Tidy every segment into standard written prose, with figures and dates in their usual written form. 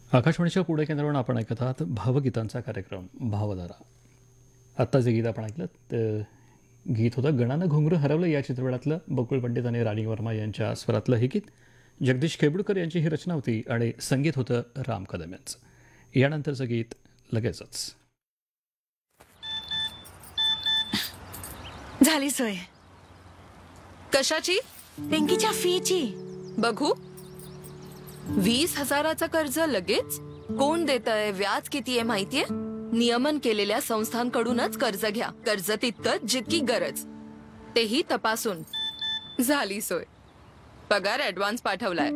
आकाशवाणीच्या पुणे केंद्रावरून आपण ऐकत आहात भावगीतांचा कार्यक्रम भावधारा. आत्ता जे गीत आपण ऐकलं ते गीत होतं गणानं घुंगरू हरवलं या चित्रपटातलं. बकुळ पंडित आणि राणी वर्मा यांच्या स्वरातलं हे गीत. जगदीश खेबुडकर यांची ही रचना होती आणि संगीत होतं राम कदम यांचं. यानंतरचं गीत लगेचच. झाली सोय. कशाची? पिंकीच्या फीची. बघू. 20,000चं कर्ज लगेच? कोण देतंय, व्याज किती आहे माहितीये? नियमन केलेल्या संस्थांकडूनच कर्ज घ्या. कर्ज तितकंच जितकी गरज, तेही तपासून. झाली सोय. पगार ऍडव्हान्स पाठवलाय.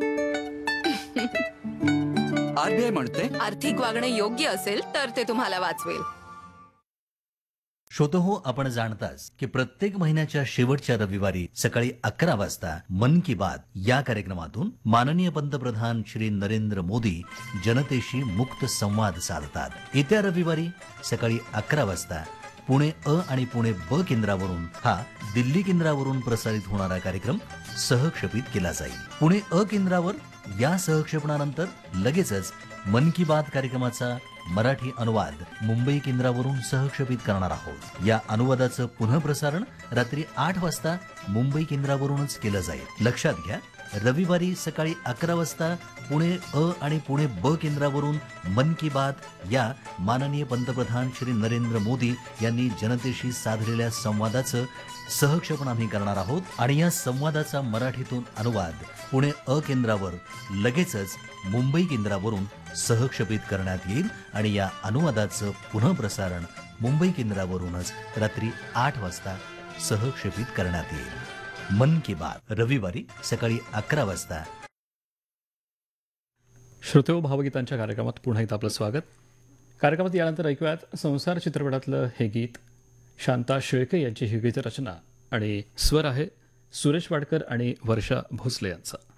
आरबीआय म्हणते आर्थिक वागणे योग्य असेल तर ते तुम्हाला वाचवेल. श्रोतहो, आपण जाणताच की प्रत्येक महिन्याच्या शेवटच्या रविवारी सकाळी 11 वाजता मन की बात या कार्यक्रमातून माननीय पंतप्रधान श्री नरेंद्र मोदी जनतेशी मुक्त संवाद साधतात. येत्या रविवारी सकाळी 11 वाजता पुणे अ आणि पुणे ब केंद्रावरून हा दिल्ली केंद्रावरून प्रसारित होणारा कार्यक्रम सहक्षेपित केला जाईल. पुणे अ केंद्रावर या सहक्षेपणानंतर लगेचच मन की बात कार्यक्रमाचा मराठी अनुवाद मुंबई केंद्रावरून सहक्षेपित करणार आहोत. या अनुवादाचं पुनःप्रसारण रात्री 8 वाजता मुंबई केंद्रावरूनच केलं जाईल. लक्षात घ्या, रविवारी सकाळी 11 वाजता पुणे अ आणि पुणे ब केंद्रावरून मन की बात या माननीय पंतप्रधान श्री नरेंद्र मोदी यांनी जनतेशी साधलेल्या संवादाचं सहक्षेपण आम्ही करणार आहोत. आणि या संवादाचा मराठीतून अनुवाद पुणे अ केंद्रावर लगेचच मुंबई केंद्रावरून सहक्षेपित करण्यात येईल. आणि या अनुवादाचं पुनःप्रसारण मुंबई केंद्रावरूनच रात्री 8 वाजता सहक्षेपित करण्यात येईल. मन की बात रविवारी सकाळी 11 वाजता. श्रोतेहो, भावगीतांच्या कार्यक्रमात पुन्हा एकदा आपलं स्वागत. कार्यक्रमात यानंतर ऐकूयात संसार चित्रपटातलं हे गीत. शांता शेळके यांची ही गीत रचना आणि स्वर आहे सुरेश वाडकर आणि वर्षा भोसले यांचा.